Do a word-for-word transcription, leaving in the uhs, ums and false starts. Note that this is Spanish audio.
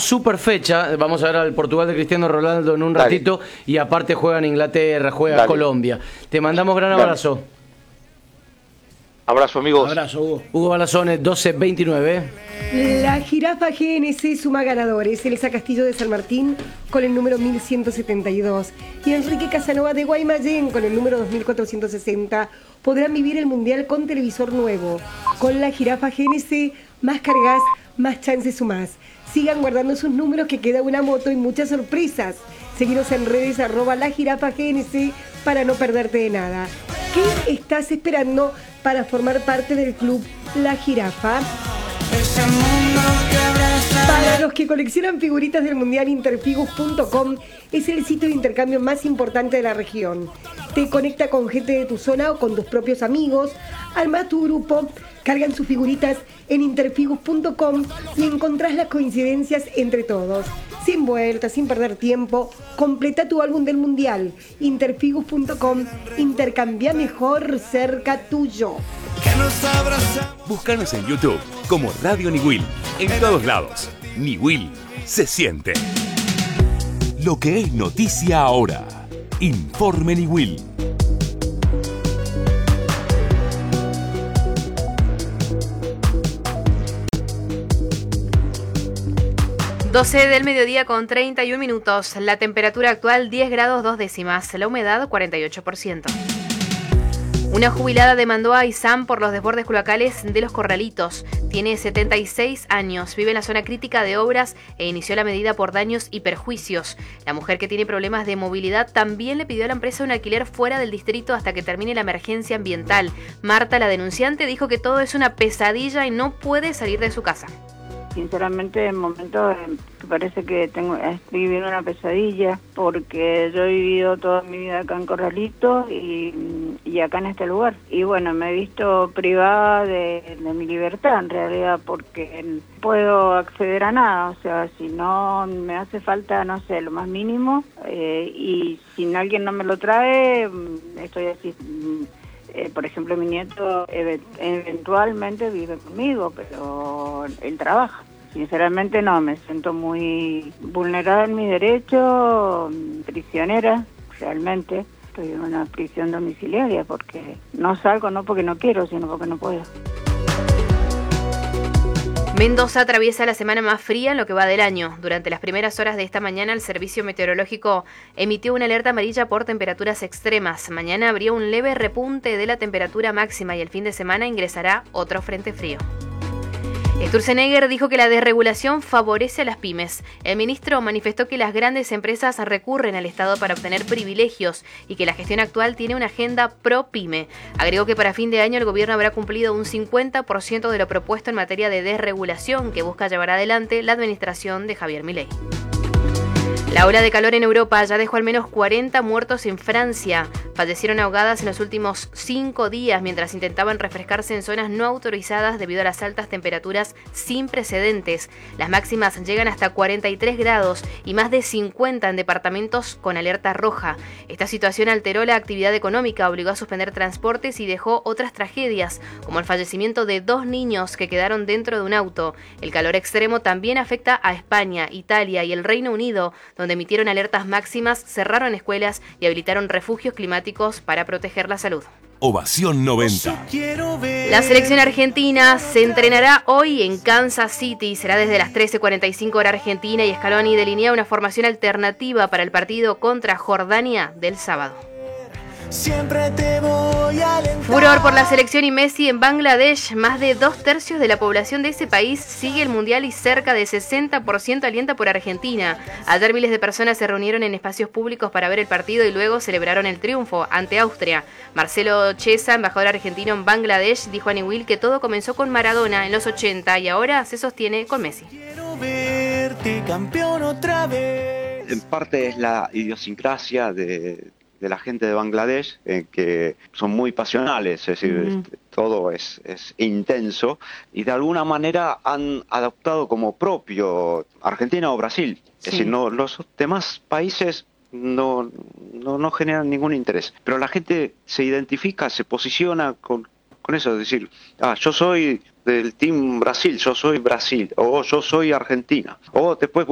super fecha. Vamos a ver al Portugal de Cristiano Ronaldo en un Dale. ratito. Y aparte juegan Inglaterra, juega Dale. Colombia. Te mandamos gran Dale. abrazo. Abrazo, amigos. Abrazo, Hugo. Hugo Balazone, doce veintinueve. La jirafa G N C suma ganadores. Elsa Castillo de San Martín con el número mil ciento setenta y dos y Enrique Casanova de Guaymallén con el número dos mil cuatrocientos sesenta podrán vivir el Mundial con televisor nuevo. Con la jirafa G N C, más cargas, más chances sumás. Sigan guardando sus números que queda una moto y muchas sorpresas. Seguinos en redes arroba la jirafa G N C para no perderte de nada. ¿Qué estás esperando para formar parte del club La Jirafa? Para los que coleccionan figuritas del Mundial, interfigus punto com es el sitio de intercambio más importante de la región. Te conecta con gente de tu zona o con tus propios amigos. Arma tu grupo, cargan sus figuritas en interfigus punto com y encontrás las coincidencias entre todos. Sin vueltas, sin perder tiempo, completa tu álbum del Mundial. interfigus punto com, intercambia mejor cerca tuyo. Búscanos en YouTube como Radio Niwil. En todos lados. Niwil se siente. Lo que es noticia ahora. Informe Niwil. doce del mediodía con treinta y un minutos. La temperatura actual diez grados dos décimas. La humedad cuarenta y ocho por ciento. Una jubilada demandó a Aysam por los desbordes cloacales de Los Corralitos. Tiene setenta y seis años, vive en la zona crítica de obras e inició la medida por daños y perjuicios. La mujer, que tiene problemas de movilidad, también le pidió a la empresa un alquiler fuera del distrito hasta que termine la emergencia ambiental. Marta, la denunciante, dijo que todo es una pesadilla y no puede salir de su casa. Sinceramente, en momentos que parece que tengo, estoy viviendo una pesadilla, porque yo he vivido toda mi vida acá en Corralitos y, y acá en este lugar. Y bueno, me he visto privada de, de mi libertad en realidad, porque no puedo acceder a nada. O sea, si no me hace falta, no sé, lo más mínimo, eh, y si alguien no me lo trae, estoy así. Eh, por ejemplo, mi nieto ev- eventualmente vive conmigo, pero él trabaja. Sinceramente no, me siento muy vulnerada en mi derecho, prisionera, realmente. Estoy en una prisión domiciliaria porque no salgo, no porque no quiero, sino porque no puedo. Mendoza atraviesa la semana más fría en lo que va del año. Durante las primeras horas de esta mañana, el Servicio Meteorológico emitió una alerta amarilla por temperaturas extremas. Mañana habría un leve repunte de la temperatura máxima y el fin de semana ingresará otro frente frío. Sturzenegger dijo que la desregulación favorece a las pymes. El ministro manifestó que las grandes empresas recurren al Estado para obtener privilegios y que la gestión actual tiene una agenda pro-pyme. Agregó que para fin de año el gobierno habrá cumplido un cincuenta por ciento de lo propuesto en materia de desregulación que busca llevar adelante la administración de Javier Milei. La ola de calor en Europa ya dejó al menos cuarenta muertos en Francia. Fallecieron ahogadas en los últimos cinco días mientras intentaban refrescarse en zonas no autorizadas debido a las altas temperaturas sin precedentes. Las máximas llegan hasta cuarenta y tres grados y más de cincuenta en departamentos con alerta roja. Esta situación alteró la actividad económica, obligó a suspender transportes y dejó otras tragedias, como el fallecimiento de dos niños que quedaron dentro de un auto. El calor extremo también afecta a España, Italia y el Reino Unido, donde emitieron alertas máximas, cerraron escuelas y habilitaron refugios climáticos para proteger la salud. Ovación noventa. La selección argentina se entrenará hoy en Kansas City. Será desde las trece cuarenta y cinco hora argentina y Scaloni delinea una formación alternativa para el partido contra Jordania del sábado. Siempre te voy a alentar. Furor por la selección y Messi en Bangladesh. Más de dos tercios de la población de ese país sigue el mundial y cerca de sesenta por ciento alienta por Argentina. Ayer miles de personas se reunieron en espacios públicos para ver el partido y luego celebraron el triunfo ante Austria. Marcelo Chiesa, embajador argentino en Bangladesh, dijo a Niwil que todo comenzó con Maradona en los ochenta y ahora se sostiene con Messi. Quiero verte campeón otra vez. En parte es la idiosincrasia de... de la gente de Bangladesh, eh, que son muy pasionales, es decir, mm. este, todo es, es intenso, y de alguna manera han adoptado como propio Argentina o Brasil. Es sí. decir, no, los demás países no, no, no generan ningún interés, pero la gente se identifica, se posiciona con, con eso, es decir, ah, yo soy del Team Brasil, yo soy Brasil, o yo soy Argentina, o después